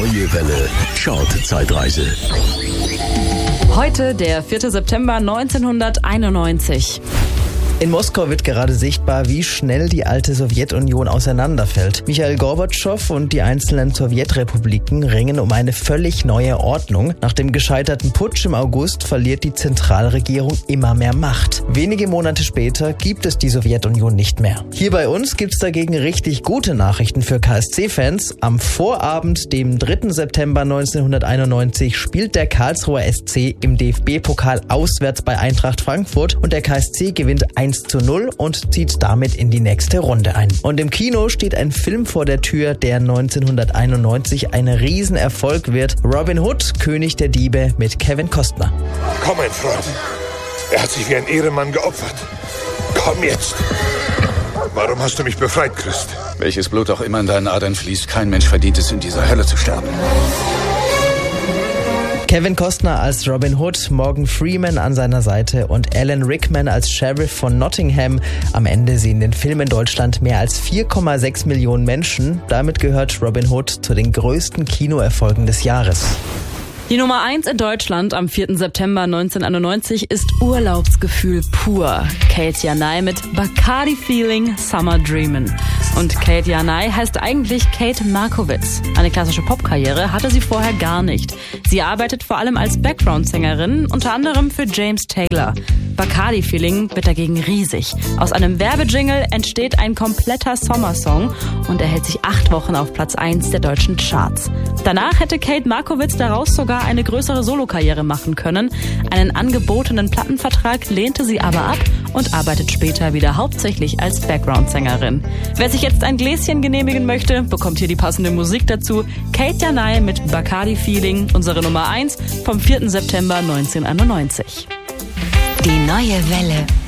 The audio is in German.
Neue Welle. Chart-Zeitreise. Heute der 4. September 1991. In Moskau wird gerade sichtbar, wie schnell die alte Sowjetunion auseinanderfällt. Michail Gorbatschow und die einzelnen Sowjetrepubliken ringen um eine völlig neue Ordnung. Nach dem gescheiterten Putsch im August verliert die Zentralregierung immer mehr Macht. Wenige Monate später gibt es die Sowjetunion nicht mehr. Hier bei uns gibt's dagegen richtig gute Nachrichten für KSC-Fans. Am Vorabend, dem 3. September 1991, spielt der Karlsruher SC im DFB-Pokal auswärts bei Eintracht Frankfurt und der KSC gewinnt 1:0 und zieht damit in die nächste Runde ein. Und im Kino steht ein Film vor der Tür, der 1991 ein Riesenerfolg wird. Robin Hood, König der Diebe mit Kevin Costner. Komm, mein Freund. Er hat sich wie ein Ehrenmann geopfert. Komm jetzt. Warum hast du mich befreit, Christ? Welches Blut auch immer in deinen Adern fließt, kein Mensch verdient es, in dieser Hölle zu sterben. Kevin Costner als Robin Hood, Morgan Freeman an seiner Seite und Alan Rickman als Sheriff von Nottingham. Am Ende sehen den Film in Deutschland mehr als 4,6 Millionen Menschen. Damit gehört Robin Hood zu den größten Kinoerfolgen des Jahres. Die Nummer 1 in Deutschland am 4. September 1991 ist Urlaubsgefühl pur. Kate Janai mit Bacardi Feeling Summer Dreamin'. Und Kate Janai heißt eigentlich Kate Markowitz. Eine klassische Popkarriere hatte sie vorher gar nicht. Sie arbeitet vor allem als Background-Sängerin, unter anderem für James Taylor. Bacardi Feeling wird dagegen riesig. Aus einem Werbejingle entsteht ein kompletter Sommersong und er hält sich 8 Wochen auf Platz 1 der deutschen Charts. Danach hätte Kate Markowitz daraus sogar eine größere Solokarriere machen können. Einen angebotenen Plattenvertrag lehnte sie aber ab und arbeitet später wieder hauptsächlich als Background-Sängerin. Wer sich jetzt ein Gläschen genehmigen möchte, bekommt hier die passende Musik dazu. Kate Janai mit Bacardi Feeling, unsere Nummer 1 vom 4. September 1991. Die neue Welle.